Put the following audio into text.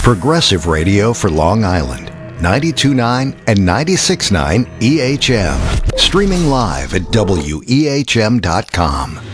Progressive radio for Long Island. 92.9 and 96.9 EHM. Streaming live at WEHM.com.